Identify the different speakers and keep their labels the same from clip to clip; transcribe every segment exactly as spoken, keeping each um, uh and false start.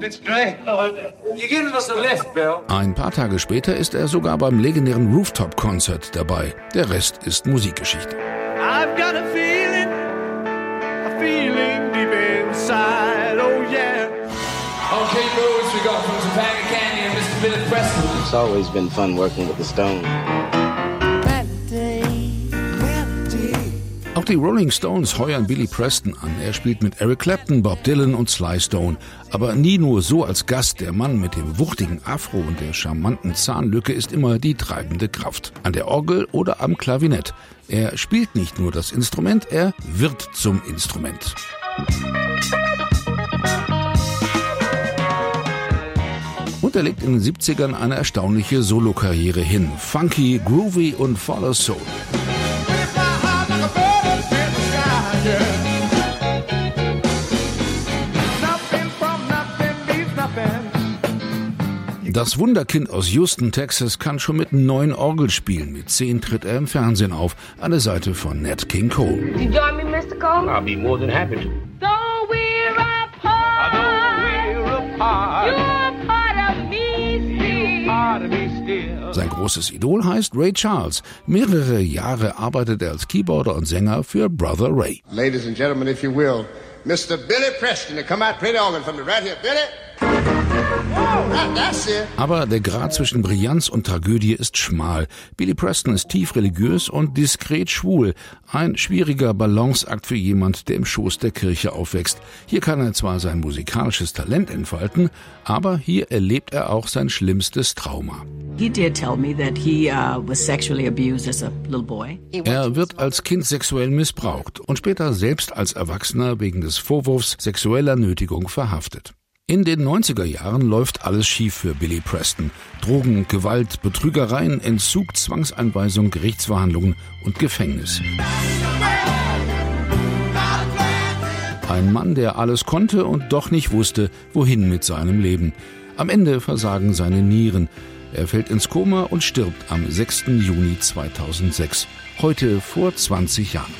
Speaker 1: Ein paar Tage später ist er sogar beim legendären Rooftop-Konzert dabei. Der Rest ist Musikgeschichte.
Speaker 2: I've got a feeling, a feeling deep inside, oh yeah.
Speaker 3: Okay, Rose, we got from Topanga Candy and Mister Billy Preston.
Speaker 4: It's always been fun working with the Stones.
Speaker 1: Auch die Rolling Stones heuern Billy Preston an. Er spielt mit Eric Clapton, Bob Dylan und Sly Stone. Aber nie nur so als Gast. Der Mann mit dem wuchtigen Afro und der charmanten Zahnlücke ist immer die treibende Kraft. An der Orgel oder am Klavinett. Er spielt nicht nur das Instrument, er wird zum Instrument. Und er legt in den siebzigern eine erstaunliche Solokarriere hin. Funky, groovy und voller Soul. Das Wunderkind aus Houston, Texas, kann schon mit neun Orgel spielen. Mit zehn tritt er im Fernsehen auf, an der Seite von Nat King Cole.
Speaker 5: You join me, Mister Cole?
Speaker 6: I'll be more than happy to.
Speaker 5: Though we're apart,
Speaker 2: Though we're apart,
Speaker 5: you're part of me still.
Speaker 2: part of me still.
Speaker 1: Sein großes Idol heißt Ray Charles. Mehrere Jahre arbeitet er als Keyboarder und Sänger für Brother Ray.
Speaker 7: Ladies and gentlemen, if you will, Mister Billy Preston, to come out, play the organ for me right here, Billy.
Speaker 1: Aber der Grat zwischen Brillanz und Tragödie ist schmal. Billy Preston ist tief religiös und diskret schwul. Ein schwieriger Balanceakt für jemand, der im Schoß der Kirche aufwächst. Hier kann er zwar sein musikalisches Talent entfalten, aber hier erlebt er auch sein schlimmstes Trauma.
Speaker 8: He did tell me that he uh, was sexually abused as a little boy.
Speaker 1: Er wird als Kind sexuell missbraucht und später selbst als Erwachsener wegen des Vorwurfs sexueller Nötigung verhaftet. In den neunziger Jahren läuft alles schief für Billy Preston. Drogen, Gewalt, Betrügereien, Entzug, Zwangseinweisung, Gerichtsverhandlungen und Gefängnis. Ein Mann, der alles konnte und doch nicht wusste, wohin mit seinem Leben. Am Ende versagen seine Nieren. Er fällt ins Koma und stirbt am sechsten Juni zweitausendsechs. Heute vor zwanzig Jahren.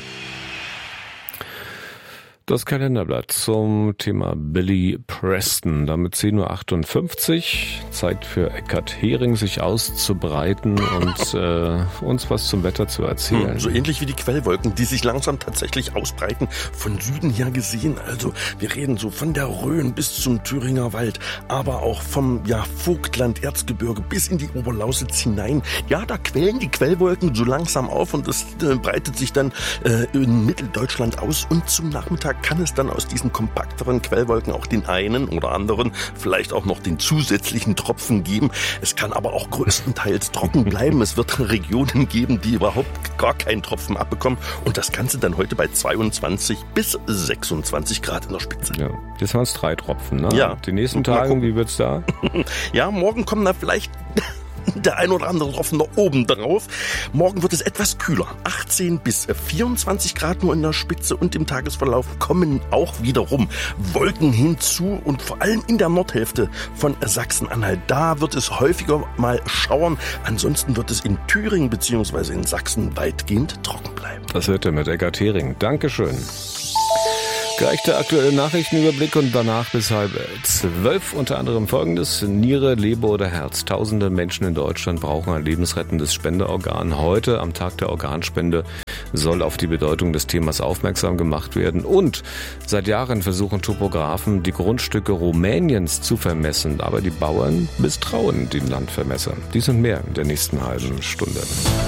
Speaker 9: Das Kalenderblatt zum Thema Billy Preston. Damit zehn Uhr achtundfünfzig. Zeit für Eckhard Hering, sich auszubreiten und äh, uns was zum Wetter zu erzählen.
Speaker 10: Hm, so ähnlich wie die Quellwolken, die sich langsam tatsächlich ausbreiten, von Süden her gesehen. Also wir reden so von der Rhön bis zum Thüringer Wald, aber auch vom ja, Vogtland, Erzgebirge bis in die Oberlausitz hinein. Ja, da quellen die Quellwolken so langsam auf und es äh, breitet sich dann äh, in Mitteldeutschland aus. Und zum Nachmittag kann es dann aus diesen kompakteren Quellwolken auch den einen oder anderen, vielleicht auch noch den zusätzlichen Tropfen geben. Es kann aber auch größtenteils trocken bleiben. Es wird Regionen geben, die überhaupt gar keinen Tropfen abbekommen. Und das Ganze dann heute bei zweiundzwanzig bis sechsundzwanzig Grad in der Spitze.
Speaker 9: Ja, jetzt waren es drei Tropfen, ne?
Speaker 10: Ja.
Speaker 9: Die nächsten Tage, wie wird's da?
Speaker 10: Ja, morgen kommen da vielleicht der ein oder andere Tropfen noch oben drauf. Morgen wird es etwas kühler. achtzehn bis vierundzwanzig Grad nur in der Spitze und im Tagesverlauf kommen auch wiederum Wolken hinzu und vor allem in der Nordhälfte von Sachsen-Anhalt. Da wird es häufiger mal schauern. Ansonsten wird es in Thüringen bzw. in Sachsen weitgehend trocken bleiben.
Speaker 9: Das hört ihr mit Eckhard Hering. Dankeschön. Gleich der aktuelle Nachrichtenüberblick und danach bis halb zwölf unter anderem Folgendes: Niere, Leber oder Herz. Tausende Menschen in Deutschland brauchen ein lebensrettendes Spenderorgan. Heute, am Tag der Organspende, soll auf die Bedeutung des Themas aufmerksam gemacht werden. Und seit Jahren versuchen Topographen, die Grundstücke Rumäniens zu vermessen. Aber die Bauern misstrauen den Landvermessern. Dies und mehr in der nächsten halben Stunde.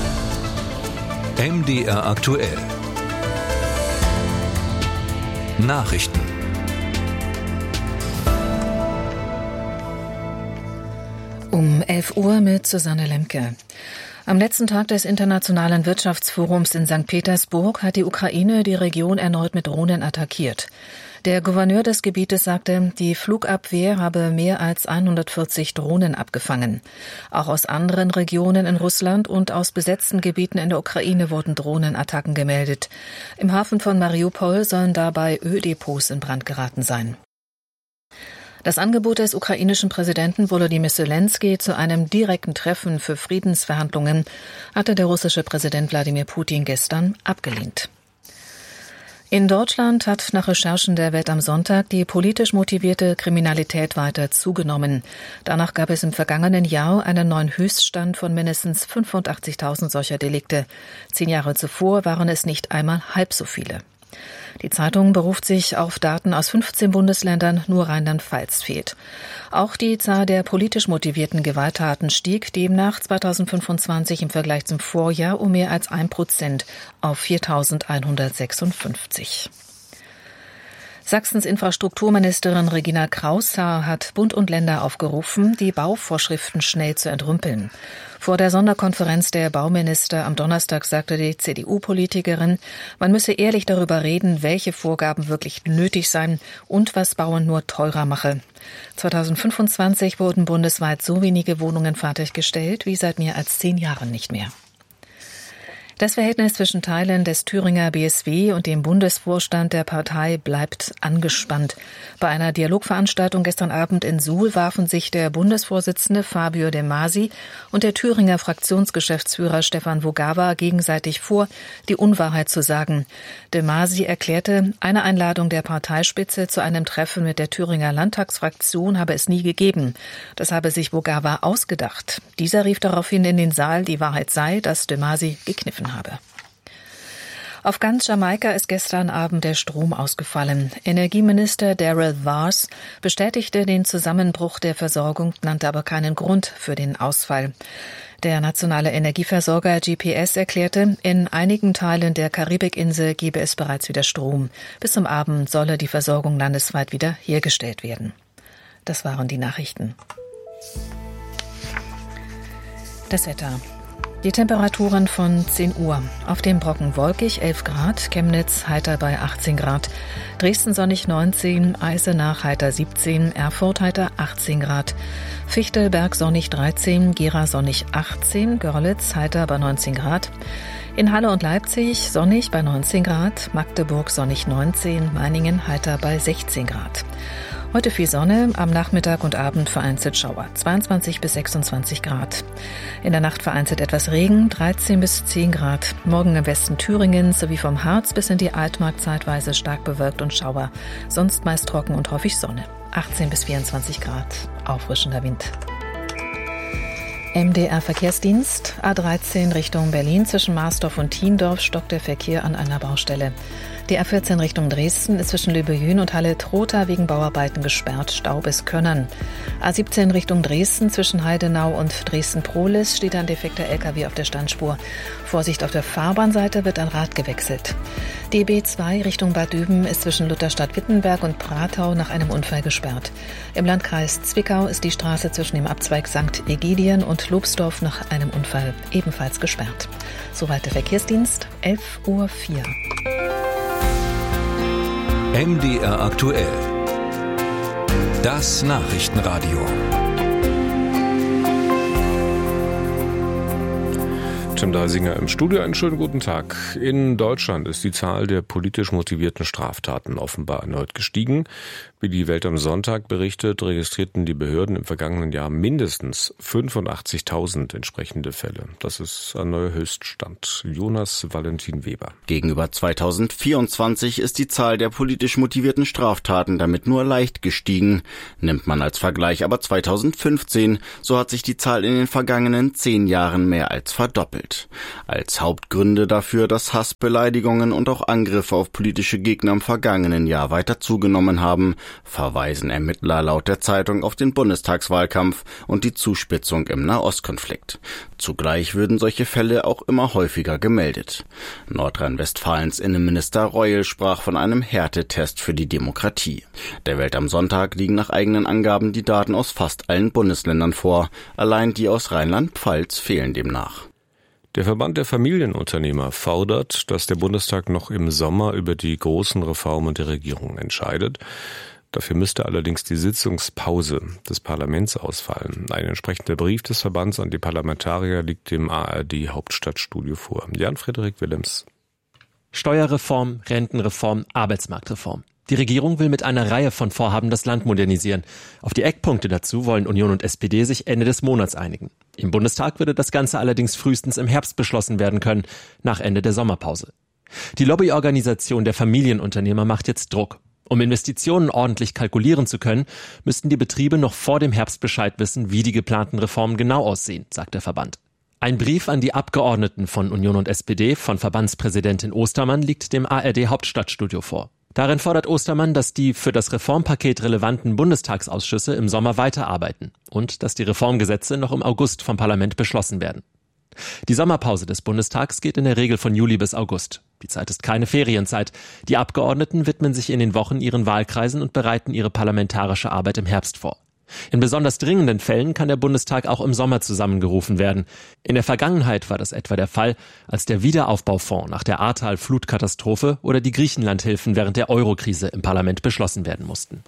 Speaker 11: M D R aktuell. Nachrichten.
Speaker 12: Um elf Uhr mit Susanne Lemke. Am letzten Tag des Internationalen Wirtschaftsforums in Sankt Petersburg hat die Ukraine die Region erneut mit Drohnen attackiert. Der Gouverneur des Gebietes sagte, die Flugabwehr habe mehr als hundertvierzig Drohnen abgefangen. Auch aus anderen Regionen in Russland und aus besetzten Gebieten in der Ukraine wurden Drohnenattacken gemeldet. Im Hafen von Mariupol sollen dabei Öldepots in Brand geraten sein. Das Angebot des ukrainischen Präsidenten Volodymyr Zelensky zu einem direkten Treffen für Friedensverhandlungen hatte der russische Präsident Wladimir Putin gestern abgelehnt. In Deutschland hat nach Recherchen der Welt am Sonntag die politisch motivierte Kriminalität weiter zugenommen. Danach gab es im vergangenen Jahr einen neuen Höchststand von mindestens fünfundachtzigtausend solcher Delikte. Zehn Jahre zuvor waren es nicht einmal halb so viele. Die Zeitung beruft sich auf Daten aus fünfzehn Bundesländern, nur Rheinland-Pfalz fehlt. Auch die Zahl der politisch motivierten Gewalttaten stieg demnach zweitausendfünfundzwanzig im Vergleich zum Vorjahr um mehr als ein Prozent auf viertausendeinhundertsechsundfünfzig. Sachsens Infrastrukturministerin Regina Kraushaar hat Bund und Länder aufgerufen, die Bauvorschriften schnell zu entrümpeln. Vor der Sonderkonferenz der Bauminister am Donnerstag sagte die C D U-Politikerin, man müsse ehrlich darüber reden, welche Vorgaben wirklich nötig seien und was Bauen nur teurer mache. zweitausendfünfundzwanzig wurden bundesweit so wenige Wohnungen fertiggestellt wie seit mehr als zehn Jahren nicht mehr. Das Verhältnis zwischen Teilen des Thüringer B S W und dem Bundesvorstand der Partei bleibt angespannt. Bei einer Dialogveranstaltung gestern Abend in Suhl warfen sich der Bundesvorsitzende Fabio De Masi und der Thüringer Fraktionsgeschäftsführer Stefan Vogava gegenseitig vor, die Unwahrheit zu sagen. De Masi erklärte, eine Einladung der Parteispitze zu einem Treffen mit der Thüringer Landtagsfraktion habe es nie gegeben. Das habe sich Vogava ausgedacht. Dieser rief daraufhin in den Saal, die Wahrheit sei, dass De Masi gekniffen habe. Auf ganz Jamaika ist gestern Abend der Strom ausgefallen. Energieminister Daryl Vars bestätigte den Zusammenbruch der Versorgung, nannte aber keinen Grund für den Ausfall. Der nationale Energieversorger G P S erklärte, in einigen Teilen der Karibikinsel gebe es bereits wieder Strom. Bis zum Abend solle die Versorgung landesweit wieder hergestellt werden. Das waren die Nachrichten. Das Wetter. Die Temperaturen von zehn Uhr. Auf dem Brocken wolkig, elf Grad, Chemnitz heiter bei achtzehn Grad, Dresden sonnig neunzehn, Eisenach heiter siebzehn, Erfurt heiter achtzehn Grad, Fichtelberg sonnig dreizehn, Gera sonnig achtzehn, Görlitz heiter bei neunzehn Grad, in Halle und Leipzig sonnig bei neunzehn Grad, Magdeburg sonnig neunzehn, Meiningen heiter bei sechzehn Grad. Heute viel Sonne, am Nachmittag und Abend vereinzelt Schauer, zweiundzwanzig bis sechsundzwanzig Grad. In der Nacht vereinzelt etwas Regen, dreizehn bis zehn Grad. Morgen im Westen Thüringens sowie vom Harz bis in die Altmark zeitweise stark bewölkt und Schauer. Sonst meist trocken und häufig Sonne. achtzehn bis vierundzwanzig Grad, auffrischender Wind. M D R-Verkehrsdienst, A dreizehn Richtung Berlin zwischen Marsdorf und Thiendorf stockt der Verkehr an einer Baustelle. Die A vierzehn Richtung Dresden ist zwischen Lübbe-Hüen und Halle-Trotha wegen Bauarbeiten gesperrt, Stau bis Könnern. A siebzehn Richtung Dresden zwischen Heidenau und Dresden-Prohlis steht ein defekter L K W auf der Standspur. Vorsicht, auf der Fahrbahnseite wird ein Rad gewechselt. Die B zwei Richtung Bad Düben ist zwischen Lutherstadt-Wittenberg und Pratau nach einem Unfall gesperrt. Im Landkreis Zwickau ist die Straße zwischen dem Abzweig Sankt Egidien und Lobsdorf nach einem Unfall ebenfalls gesperrt. Soweit der Verkehrsdienst, elf Uhr vier.
Speaker 11: M D R aktuell. Das Nachrichtenradio.
Speaker 9: Tim Deisinger im Studio, einen schönen guten Tag. In Deutschland ist die Zahl der politisch motivierten Straftaten offenbar erneut gestiegen. Wie die Welt am Sonntag berichtet, registrierten die Behörden im vergangenen Jahr mindestens fünfundachtzigtausend entsprechende Fälle. Das ist ein neuer Höchststand. Jonas Valentin Weber.
Speaker 6: Gegenüber zweitausendvierundzwanzig ist die Zahl der politisch motivierten Straftaten damit nur leicht gestiegen. Nimmt man als Vergleich aber zweitausendfünfzehn, so hat sich die Zahl in den vergangenen zehn Jahren mehr als verdoppelt. Als Hauptgründe dafür, dass Hass, Beleidigungen und auch Angriffe auf politische Gegner im vergangenen Jahr weiter zugenommen haben, verweisen Ermittler laut der Zeitung auf den Bundestagswahlkampf und die Zuspitzung im Nahostkonflikt. Zugleich würden solche Fälle auch immer häufiger gemeldet. Nordrhein-Westfalens Innenminister Reul sprach von einem Härtetest für die Demokratie. Der Welt am Sonntag liegen nach eigenen Angaben die Daten aus fast allen Bundesländern vor. Allein die aus Rheinland-Pfalz fehlen demnach.
Speaker 9: Der Verband der Familienunternehmer fordert, dass der Bundestag noch im Sommer über die großen Reformen der Regierung entscheidet. Dafür müsste allerdings die Sitzungspause des Parlaments ausfallen. Ein entsprechender Brief des Verbands an die Parlamentarier liegt dem A R D-Hauptstadtstudio vor. Jan-Frederik Willems.
Speaker 13: Steuerreform, Rentenreform, Arbeitsmarktreform. Die Regierung will mit einer Reihe von Vorhaben das Land modernisieren. Auf die Eckpunkte dazu wollen Union und S P D sich Ende des Monats einigen. Im Bundestag würde das Ganze allerdings frühestens im Herbst beschlossen werden können, nach Ende der Sommerpause. Die Lobbyorganisation der Familienunternehmer macht jetzt Druck. Um Investitionen ordentlich kalkulieren zu können, müssten die Betriebe noch vor dem Herbst Bescheid wissen, wie die geplanten Reformen genau aussehen, sagt der Verband. Ein Brief an die Abgeordneten von Union und S P D von Verbandspräsidentin Ostermann liegt dem A R D-Hauptstadtstudio vor. Darin fordert Ostermann, dass die für das Reformpaket relevanten Bundestagsausschüsse im Sommer weiterarbeiten und dass die Reformgesetze noch im August vom Parlament beschlossen werden. Die Sommerpause des Bundestags geht in der Regel von Juli bis August. Die Zeit ist keine Ferienzeit. Die Abgeordneten widmen sich in den Wochen ihren Wahlkreisen und bereiten ihre parlamentarische Arbeit im Herbst vor. In besonders dringenden Fällen kann der Bundestag auch im Sommer zusammengerufen werden. In der Vergangenheit war das etwa der Fall, als der Wiederaufbaufonds nach der Ahrtal-Flutkatastrophe oder die Griechenlandhilfen während der Eurokrise im Parlament beschlossen werden mussten.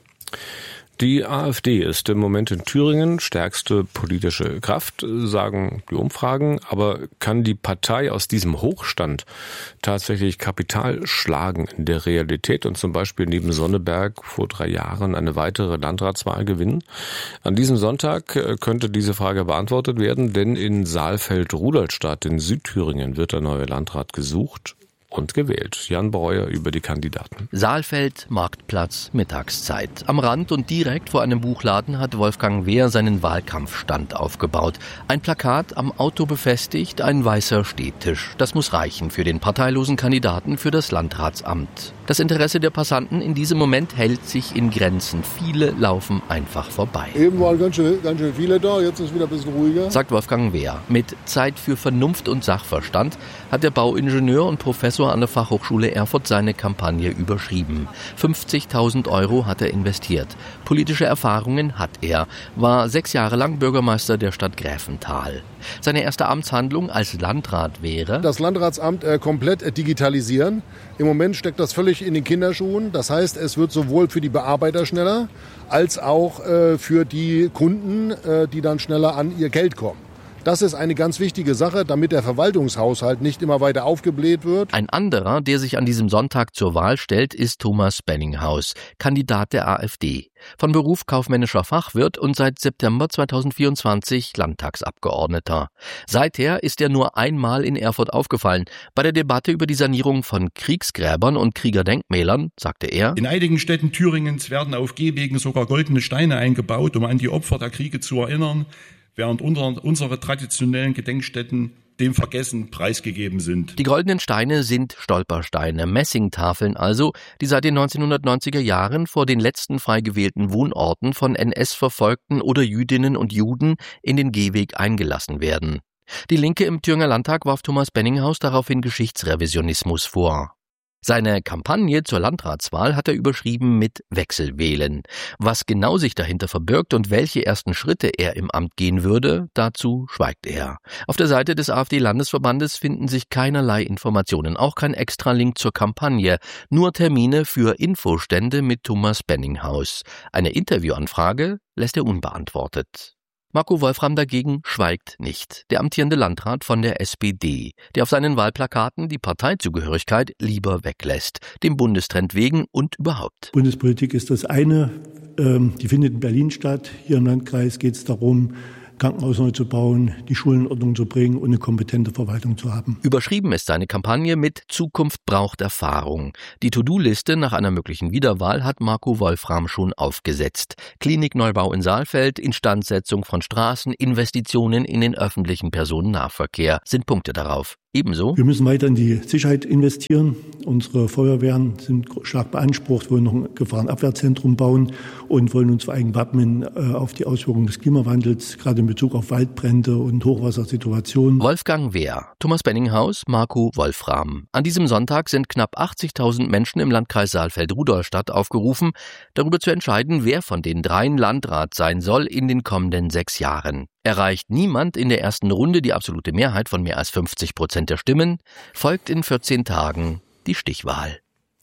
Speaker 9: Die AfD ist im Moment in Thüringen stärkste politische Kraft, sagen die Umfragen. Aber kann die Partei aus diesem Hochstand tatsächlich Kapital schlagen in der Realität und zum Beispiel neben Sonneberg vor drei Jahren eine weitere Landratswahl gewinnen? An diesem Sonntag könnte diese Frage beantwortet werden, denn in Saalfeld-Rudolstadt in Südthüringen wird der neue Landrat gesucht und gewählt. Jan Breuer über die Kandidaten.
Speaker 14: Saalfeld, Marktplatz, Mittagszeit. Am Rand und direkt vor einem Buchladen hat Wolfgang Wehr seinen Wahlkampfstand aufgebaut. Ein Plakat am Auto befestigt, ein weißer Stehtisch. Das muss reichen für den parteilosen Kandidaten für das Landratsamt. Das Interesse der Passanten in diesem Moment hält sich in Grenzen. Viele laufen einfach vorbei.
Speaker 15: Eben waren ganz schön, ganz schön viele da, jetzt ist wieder ein bisschen ruhiger.
Speaker 14: Sagt Wolfgang Wehr. Mit Zeit für Vernunft und Sachverstand hat der Bauingenieur und Professor an der Fachhochschule Erfurt seine Kampagne überschrieben. fünfzigtausend Euro hat er investiert. Politische Erfahrungen hat er, war sechs Jahre lang Bürgermeister der Stadt Gräfenthal. Seine erste Amtshandlung als Landrat wäre:
Speaker 15: das Landratsamt äh, komplett äh, digitalisieren. Im Moment steckt das völlig in den Kinderschuhen. Das heißt, es wird sowohl für die Bearbeiter schneller, als auch äh, für die Kunden, äh, die dann schneller an ihr Geld kommen. Das ist eine ganz wichtige Sache, damit der Verwaltungshaushalt nicht immer weiter aufgebläht wird.
Speaker 14: Ein anderer, der sich an diesem Sonntag zur Wahl stellt, ist Thomas Benninghaus, Kandidat der AfD. Von Beruf kaufmännischer Fachwirt und seit September zweitausendvierundzwanzig Landtagsabgeordneter. Seither ist er nur einmal in Erfurt aufgefallen. Bei der Debatte über die Sanierung von Kriegsgräbern und Kriegerdenkmälern sagte er:
Speaker 16: In einigen Städten Thüringens werden auf Gehwegen sogar goldene Steine eingebaut, um an die Opfer der Kriege zu erinnern, während unsere traditionellen Gedenkstätten dem Vergessen preisgegeben sind.
Speaker 14: Die goldenen Steine sind Stolpersteine, Messingtafeln also, die seit den neunzehnhundertneunziger Jahren vor den letzten frei gewählten Wohnorten von N S-Verfolgten oder Jüdinnen und Juden in den Gehweg eingelassen werden. Die Linke im Thüringer Landtag warf Thomas Benninghaus daraufhin Geschichtsrevisionismus vor. Seine Kampagne zur Landratswahl hat er überschrieben mit Wechselwählen. Was genau sich dahinter verbirgt und welche ersten Schritte er im Amt gehen würde, dazu schweigt er. Auf der Seite des AfD-Landesverbandes finden sich keinerlei Informationen, auch kein Extralink zur Kampagne, nur Termine für Infostände mit Thomas Benninghaus. Eine Interviewanfrage lässt er unbeantwortet. Marco Wolfram dagegen schweigt nicht, der amtierende Landrat von der S P D, der auf seinen Wahlplakaten die Parteizugehörigkeit lieber weglässt, dem Bundestrend wegen und überhaupt.
Speaker 17: Bundespolitik ist das eine, die findet in Berlin statt. Hier im Landkreis geht es darum, Krankenhaus neu zu bauen, die Schulen in Ordnung zu bringen und eine kompetente Verwaltung zu haben.
Speaker 14: Überschrieben ist seine Kampagne mit Zukunft braucht Erfahrung. Die To-Do-Liste nach einer möglichen Wiederwahl hat Marco Wolfram schon aufgesetzt. Klinikneubau in Saalfeld, Instandsetzung von Straßen, Investitionen in den öffentlichen Personennahverkehr sind Punkte darauf. Ebenso:
Speaker 17: wir müssen weiter in die Sicherheit investieren. Unsere Feuerwehren sind stark beansprucht, wollen noch ein Gefahrenabwehrzentrum bauen und wollen uns vor allem wappnen auf die Auswirkungen des Klimawandels, gerade in Bezug auf Waldbrände und Hochwassersituationen.
Speaker 14: Wolfgang Wehr, Thomas Benninghaus, Marco Wolfram. An diesem Sonntag sind knapp achtzigtausend Menschen im Landkreis Saalfeld-Rudolstadt aufgerufen, darüber zu entscheiden, wer von den dreien Landrat sein soll in den kommenden sechs Jahren. Erreicht niemand in der ersten Runde die absolute Mehrheit von mehr als fünfzig Prozent der Stimmen, folgt in vierzehn Tagen die Stichwahl.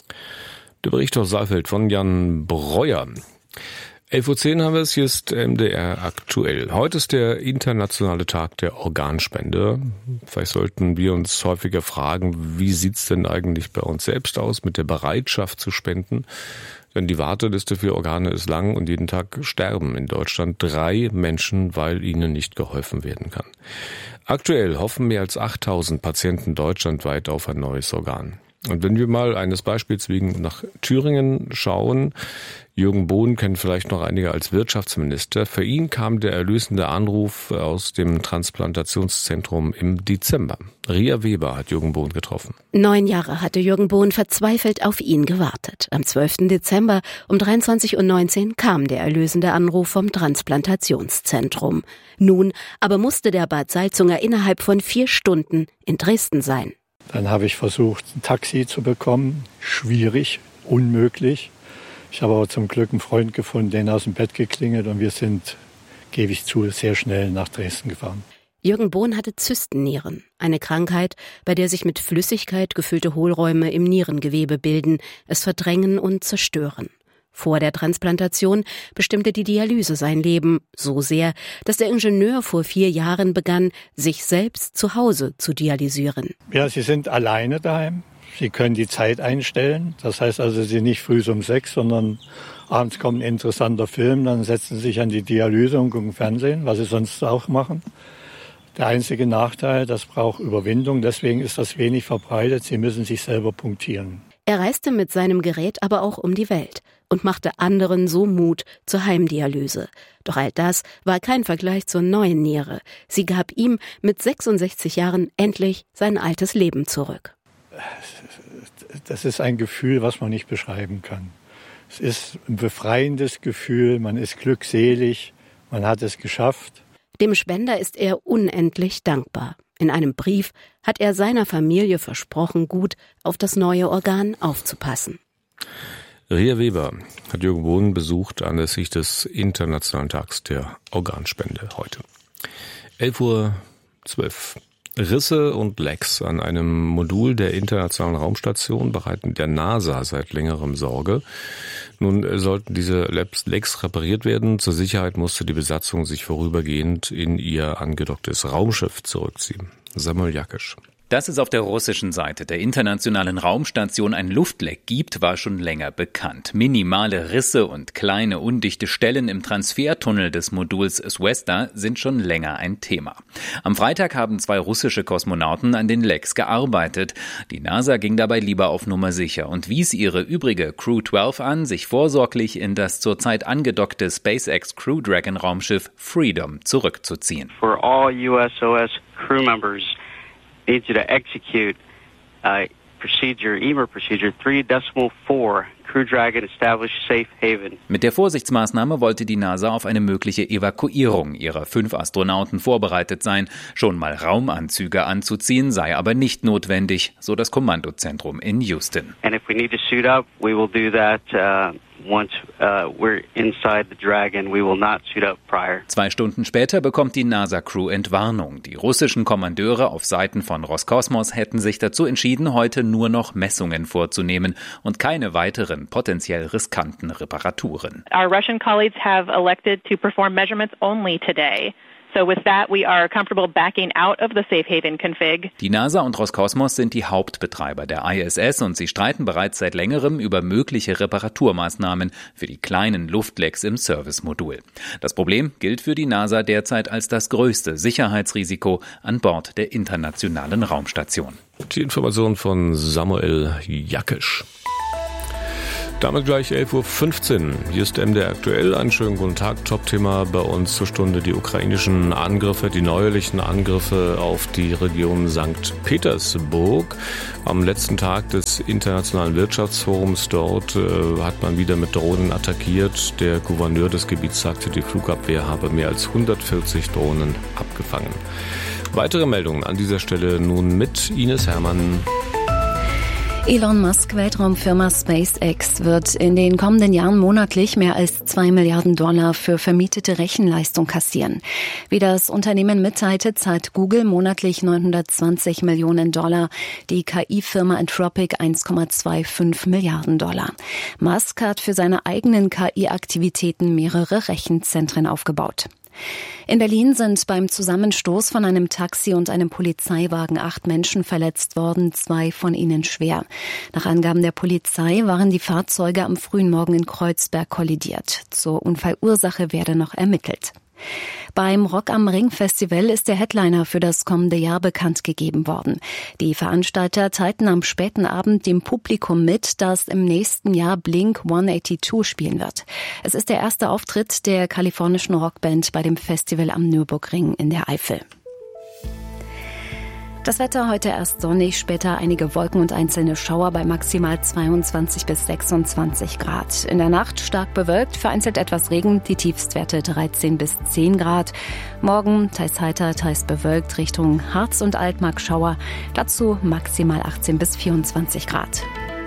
Speaker 9: Der Bericht aus Saalfeld von Jan Breuer. elf Uhr zehn haben wir es, hier ist M D R aktuell. Heute ist der internationale Tag der Organspende. Vielleicht sollten wir uns häufiger fragen, wie sieht's denn eigentlich bei uns selbst aus mit der Bereitschaft zu spenden? Denn die Warteliste für Organe ist lang und jeden Tag sterben in Deutschland drei Menschen, weil ihnen nicht geholfen werden kann. Aktuell hoffen mehr als achttausend Patienten deutschlandweit auf ein neues Organ. Und wenn wir mal eines Beispiels wegen nach Thüringen schauen, Jürgen Bohn kennen vielleicht noch einige als Wirtschaftsminister. Für ihn kam der erlösende Anruf aus dem Transplantationszentrum im Dezember. Ria Weber hat Jürgen Bohn getroffen.
Speaker 18: Neun Jahre hatte Jürgen Bohn verzweifelt auf ihn gewartet. Am zwölften Dezember um dreiundzwanzig Uhr neunzehn kam der erlösende Anruf vom Transplantationszentrum. Nun aber musste der Bad Salzunger innerhalb von vier Stunden in Dresden sein.
Speaker 19: Dann habe ich versucht, ein Taxi zu bekommen. Schwierig, unmöglich. Ich habe aber zum Glück einen Freund gefunden, den aus dem Bett geklingelt und wir sind, gebe ich zu, sehr schnell nach Dresden gefahren.
Speaker 18: Jürgen Bohn hatte Zystennieren, eine Krankheit, bei der sich mit Flüssigkeit gefüllte Hohlräume im Nierengewebe bilden, es verdrängen und zerstören. Vor der Transplantation bestimmte die Dialyse sein Leben so sehr, dass der Ingenieur vor vier Jahren begann, sich selbst zu Hause zu dialysieren.
Speaker 19: Ja, Sie sind alleine daheim. Sie können die Zeit einstellen. Das heißt also, Sie sind nicht früh um sechs, sondern abends kommt ein interessanter Film, dann setzen Sie sich an die Dialyse und gucken Fernsehen, was Sie sonst auch machen. Der einzige Nachteil, das braucht Überwindung, deswegen ist das wenig verbreitet. Sie müssen sich selber punktieren.
Speaker 18: Er reiste mit seinem Gerät aber auch um die Welt und machte anderen so Mut zur Heimdialyse. Doch all das war kein Vergleich zur neuen Niere. Sie gab ihm mit sechsundsechzig Jahren endlich sein altes Leben zurück.
Speaker 19: Das ist ein Gefühl, was man nicht beschreiben kann. Es ist ein befreiendes Gefühl, man ist glückselig, man hat es geschafft.
Speaker 18: Dem Spender ist er unendlich dankbar. In einem Brief hat er seiner Familie versprochen, gut auf das neue Organ aufzupassen.
Speaker 9: Ria Weber hat Jürgen Bohn besucht anlässlich des Internationalen Tags der Organspende heute. elf Uhr zwölf. Risse und Lecks an einem Modul der Internationalen Raumstation bereiten der NASA seit längerem Sorge. Nun sollten diese Lecks repariert werden. Zur Sicherheit musste die Besatzung sich vorübergehend in ihr angedocktes Raumschiff zurückziehen. Samuel Jakisch.
Speaker 20: Dass es auf der russischen Seite der Internationalen Raumstation ein Luftleck gibt, war schon länger bekannt. Minimale Risse und kleine undichte Stellen im Transfertunnel des Moduls Swesta sind schon länger ein Thema. Am Freitag haben zwei russische Kosmonauten an den Lecks gearbeitet. Die NASA ging dabei lieber auf Nummer sicher und wies ihre übrige Crew zwölf an, sich vorsorglich in das zurzeit angedockte SpaceX Crew Dragon Raumschiff Freedom zurückzuziehen.
Speaker 21: For all U S O S crew members, need you to execute uh, procedure, E M A procedure three decimal four, Crew Dragon established safe haven.
Speaker 20: Mit der Vorsichtsmaßnahme wollte die NASA auf eine mögliche Evakuierung ihrer fünf Astronauten vorbereitet sein. Schon mal Raumanzüge anzuziehen sei aber nicht notwendig, so das Kommandozentrum in Houston.
Speaker 21: And if we need to suit up, we will do that uh, once uh, we're inside the Dragon. We will not suit up prior.
Speaker 20: Zwei Stunden später bekommt die NASA-Crew Entwarnung. Die russischen Kommandeure auf Seiten von Roskosmos hätten sich dazu entschieden, heute nur noch Messungen vorzunehmen und keine weiteren potenziell riskanten Reparaturen.
Speaker 22: Our Russian colleagues have elected to perform measurements only today. So with that, we are comfortable backing out of the Safe Haven config.
Speaker 20: Die NASA und Roskosmos sind die Hauptbetreiber der I S S und sie streiten bereits seit längerem über mögliche Reparaturmaßnahmen für die kleinen Luftlecks im Servicemodul. Das Problem gilt für die NASA derzeit als das größte Sicherheitsrisiko an Bord der Internationalen Raumstation.
Speaker 9: Die Information von Samuel Jakisch. Damit gleich elf Uhr fünfzehn. Hier ist M D R aktuell. Einen schönen guten Tag. Top-Thema bei uns zur Stunde die ukrainischen Angriffe, die neuerlichen Angriffe auf die Region Sankt Petersburg. Am letzten Tag des Internationalen Wirtschaftsforums dort äh, hat man wieder mit Drohnen attackiert. Der Gouverneur des Gebiets sagte, die Flugabwehr habe mehr als hundertvierzig Drohnen abgefangen. Weitere Meldungen an dieser Stelle nun mit Ines Hermann.
Speaker 23: Elon Musk Weltraumfirma SpaceX wird in den kommenden Jahren monatlich mehr als zwei Milliarden Dollar für vermietete Rechenleistung kassieren. Wie das Unternehmen mitteilte, zahlt Google monatlich neunhundertzwanzig Millionen Dollar, die K I-Firma Anthropic eins Komma fünfundzwanzig Milliarden Dollar. Musk hat für seine eigenen K I-Aktivitäten mehrere Rechenzentren aufgebaut. In Berlin sind beim Zusammenstoß von einem Taxi und einem Polizeiwagen acht Menschen verletzt worden, zwei von ihnen schwer. Nach Angaben der Polizei waren die Fahrzeuge am frühen Morgen in Kreuzberg kollidiert. Zur Unfallursache werde noch ermittelt. Beim Rock am Ring Festival ist der Headliner für das kommende Jahr bekannt gegeben worden. Die Veranstalter teilten am späten Abend dem Publikum mit, dass im nächsten Jahr Blink hundertzweiundachtzig spielen wird. Es ist der erste Auftritt der kalifornischen Rockband bei dem Festival am Nürburgring in der Eifel. Das Wetter heute erst sonnig, später einige Wolken und einzelne Schauer bei maximal zweiundzwanzig bis sechsundzwanzig Grad. In der Nacht stark bewölkt, vereinzelt etwas Regen, die Tiefstwerte dreizehn bis zehn Grad. Morgen teils heiter, teils bewölkt, Richtung Harz und Altmark Schauer. Dazu maximal achtzehn bis vierundzwanzig Grad.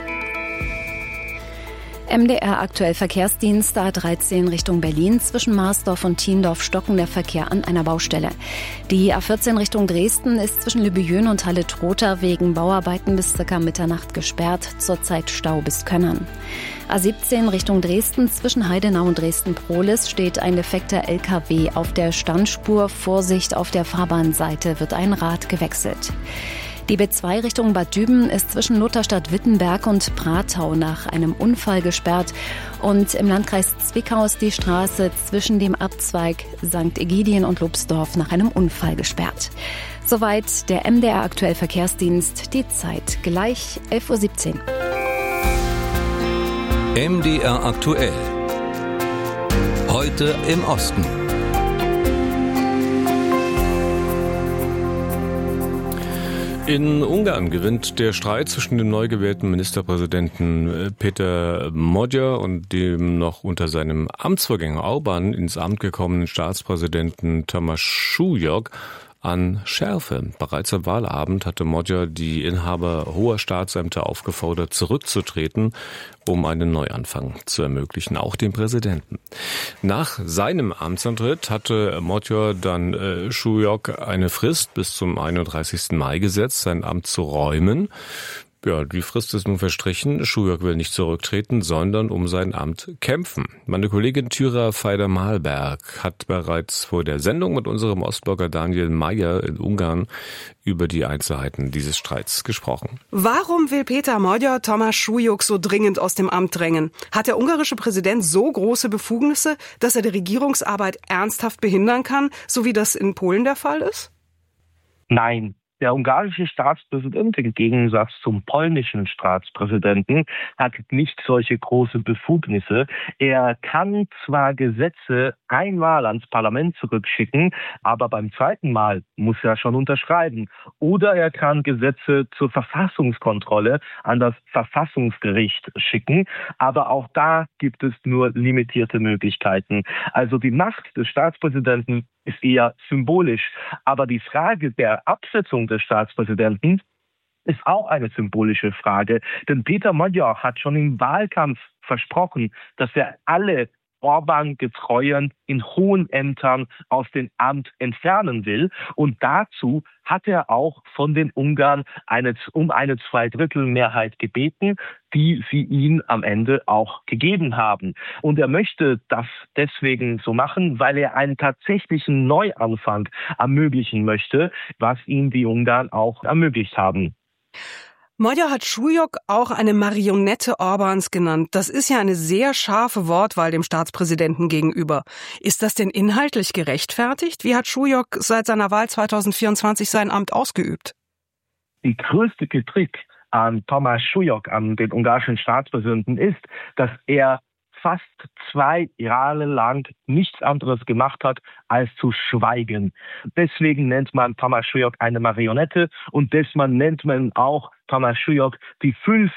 Speaker 23: M D R aktuell Verkehrsdienst A dreizehn Richtung Berlin. Zwischen Marsdorf und Thiendorf stocken der Verkehr an einer Baustelle. Die A vierzehn Richtung Dresden ist zwischen Lübejön und Halle-Trotha wegen Bauarbeiten bis ca. Mitternacht gesperrt. Zurzeit Stau bis Könnern. A siebzehn Richtung Dresden. Zwischen Heidenau und Dresden-Prohlis steht ein defekter L K W auf der Standspur. Vorsicht, auf der Fahrbahnseite wird ein Rad gewechselt. Die B zwei Richtung Bad Düben ist zwischen Lutherstadt-Wittenberg und Pratau nach einem Unfall gesperrt. Und im Landkreis Zwickau ist die Straße zwischen dem Abzweig Sankt Egidien und Lobsdorf nach einem Unfall gesperrt. Soweit der M D R aktuell Verkehrsdienst. Die Zeit gleich elf Uhr siebzehn.
Speaker 11: M D R aktuell. Heute im Osten.
Speaker 9: In Ungarn gewinnt der Streit zwischen dem neu gewählten Ministerpräsidenten Peter Magyar und dem noch unter seinem Amtsvorgänger Orban ins Amt gekommenen Staatspräsidenten Tamás Súlyog an Schärfe. Bereits am Wahlabend hatte Magyar die Inhaber hoher Staatsämter aufgefordert, zurückzutreten, um einen Neuanfang zu ermöglichen, auch dem Präsidenten. Nach seinem Amtsantritt hatte Magyar dann äh, Súlyog eine Frist bis zum einunddreißigsten Mai gesetzt, sein Amt zu räumen. Ja, die Frist ist nun verstrichen. Súlyog will nicht zurücktreten, sondern um sein Amt kämpfen. Meine Kollegin Thyra Feider-Mahlberg hat bereits vor der Sendung mit unserem Ostblogger Daniel Mayer in Ungarn über die Einzelheiten dieses Streits gesprochen.
Speaker 3: Warum will Peter Magyar Tamás Súlyog so dringend aus dem Amt drängen? Hat der ungarische Präsident so große Befugnisse, dass er die Regierungsarbeit ernsthaft behindern kann, so wie das in Polen der Fall ist?
Speaker 4: Nein. Der ungarische Staatspräsident im Gegensatz zum polnischen Staatspräsidenten hat nicht solche große Befugnisse. Er kann zwar Gesetze einmal ans Parlament zurückschicken, aber beim zweiten Mal muss er schon unterschreiben. Oder er kann Gesetze zur Verfassungskontrolle an das Verfassungsgericht schicken, aber auch da gibt es nur limitierte Möglichkeiten. Also die Macht des Staatspräsidenten ist eher symbolisch. Aber die Frage der Absetzung des Staatspräsidenten ist auch eine symbolische Frage. Denn Peter Magyar hat schon im Wahlkampf versprochen, dass er alle Orban-Getreuen in hohen Ämtern aus dem Amt entfernen will. Und dazu hat er auch von den Ungarn eine, um eine Zweidrittelmehrheit gebeten, die sie ihm am Ende auch gegeben haben. Und er möchte das deswegen so machen, weil er einen tatsächlichen Neuanfang ermöglichen möchte, was ihm die Ungarn auch ermöglicht haben.
Speaker 3: Magyar hat Súlyog auch eine Marionette Orbáns genannt. Das ist ja eine sehr scharfe Wortwahl dem Staatspräsidenten gegenüber. Ist das denn inhaltlich gerechtfertigt? Wie hat Súlyog seit seiner Wahl zweitausendvierundzwanzig sein Amt ausgeübt?
Speaker 4: Die größte Kritik an Tamás Súlyog, an den ungarischen Staatspräsidenten, ist, dass er fast zwei Jahre lang nichts anderes gemacht hat, als zu schweigen. Deswegen nennt man Tamás Súlyog eine Marionette und deswegen nennt man auch Tamás Súlyog die fünf